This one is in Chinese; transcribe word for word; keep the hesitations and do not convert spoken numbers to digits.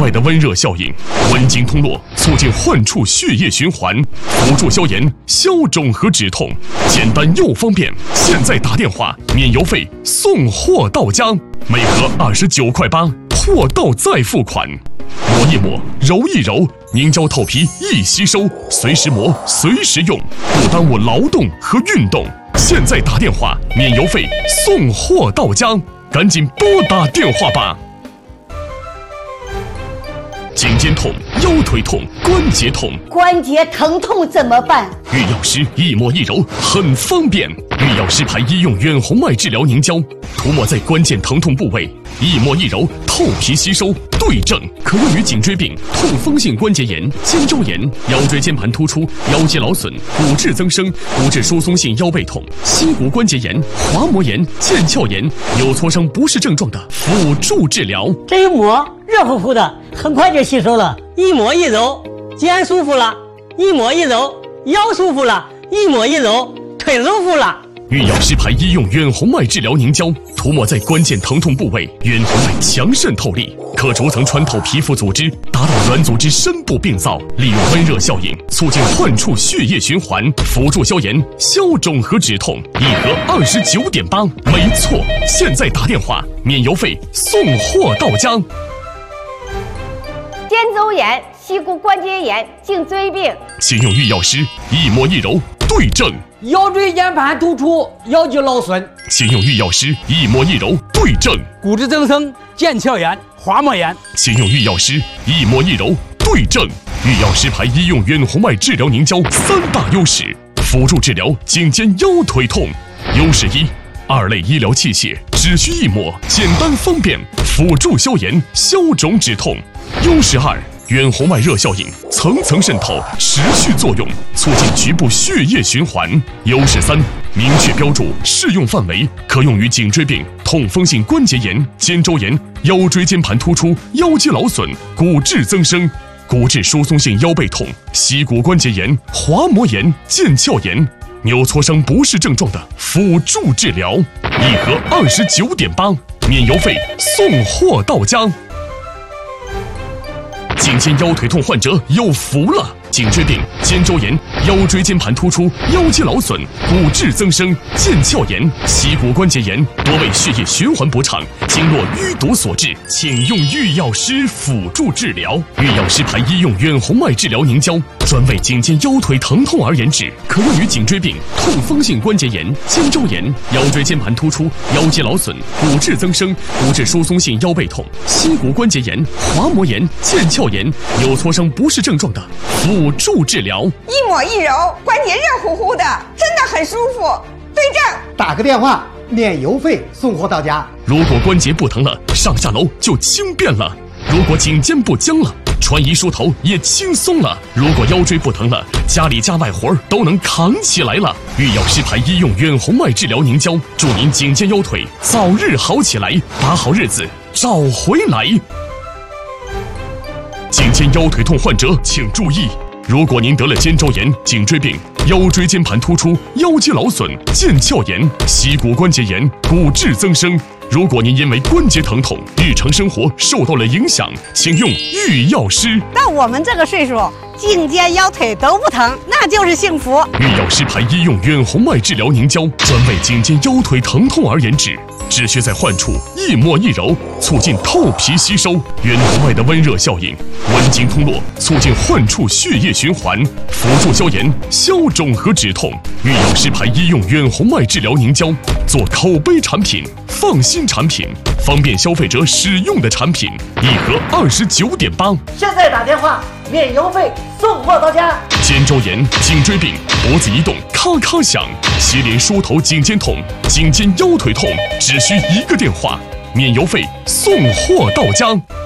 外的温热效应，温经通络，促进患处血液循环，辅助消炎、消肿和止痛，简单又方便。现在打电话，免邮费，送货到家，每盒二十九块八，货到再付款。抹一抹，揉一揉，凝胶透皮易吸收，随时磨，随时用，不耽误劳动和运动。现在打电话，免邮费，送货到家，赶紧拨打电话吧。颈肩痛、腰腿痛、关节痛， 关节疼痛怎么办？ 御药师一抹一揉，很方便。御药师牌医用远红外治疗凝胶，涂抹在关键疼痛部位，一抹一揉，透皮吸收，对症，可用于颈椎病、痛风性关节炎、肩周炎、腰椎间盘突出、腰肌劳损、骨质增生、骨质疏松性腰背痛、膝骨关节炎、滑膜炎、腱鞘炎、扭挫伤不适症状的辅助治疗。 这一抹热乎乎的，很快就吸收了，一抹一揉，肩舒服了；一抹一揉，腰舒服了；一抹一揉，腿舒服了。 御药师牌医用远红外治疗凝胶，涂抹在关键疼痛部位，远红外强渗透力，可逐层穿透皮肤组织，达到软组织深部病灶，利用温热效应，促进患处血液循环，辅助消炎、消肿和止痛。一盒二十九点八，没错，现在打电话，免邮费，送货到家。 肩周炎、膝骨关节炎、颈椎病， 请用御药师一抹一揉，对症。 腰椎间盘突出、腰肌劳损， 请用御药师一抹一揉，对症。 骨质增生、腱鞘炎、滑膜炎， 请用御药师一抹一揉，对症。御药师牌医用远红外治疗凝胶三大优势，辅助治疗颈肩腰腿痛。优势一，二类医疗器械，只需一抹，简单方便，辅助消炎、消肿止痛。优势二，远红外热效应，层层渗透，持续作用，促进局部血液循环。优势三，明确标注，适用范围，可用于颈椎病、痛风性关节炎、肩周炎、腰椎间盘突出、腰肌劳损、骨质增生、骨质疏松性腰背痛、膝骨关节炎、滑膜炎、腱鞘炎、扭挫伤不适症状的辅助治疗。一盒二十九点八，免邮费，送货到家。颈肩腰腿痛患者有福了！颈椎病、肩周炎、腰椎间盘突出、腰肌劳损、骨质增生、腱鞘炎、膝骨关节炎多为血液循环不畅、经络淤堵所致，请用御药师辅助治疗。御药师牌医用远红外治疗凝胶，专为颈肩腰腿疼痛而研制，可用于颈椎病、痛风性关节炎、肩周炎、腰椎间盘突出、腰肌劳损、骨质增生、骨质疏松性腰背痛、膝骨关节炎、滑膜炎、腱鞘炎、扭挫伤不适症状的辅助治疗。 一抹一揉，关节热乎乎的，真的很舒服。对症， 打个电话，免邮费，送货到家。 如果关节不疼了，上下楼就轻便了；如果颈肩不僵了，穿衣梳头也轻松了；如果腰椎不疼了，家里家外活都能扛起来了。御药师牌医用远红外治疗凝胶，祝您颈肩腰腿早日好起来，把好日子找回来。颈肩腰腿痛患者请注意，如果您得了肩周炎、颈椎病、腰椎间盘突出、腰肌劳损、腱鞘炎、膝骨关节炎、骨质增生，如果您因为关节疼痛，日常生活受到了影响，请用御药师。 到我们这个岁数，颈肩腰腿都不疼，那就是幸福。 御药师牌医用远红外治疗凝胶，专为颈肩腰腿疼痛而研制，只需在患处一抹一揉，促进透皮吸收，远红外的温热效应，温经通络，促进患处血液循环，辅助消炎、消肿和止痛。御药师牌医用远红外治疗凝胶，做口碑产品、放心产品、方便消费者使用的产品，一盒二十九点八。 现在打电话，免邮费，送货到家。 肩周炎、颈椎病、脖子移动咔咔响，接连梳头颈肩痛、颈肩腰腿痛，只需一个电话，免邮费，送货到家。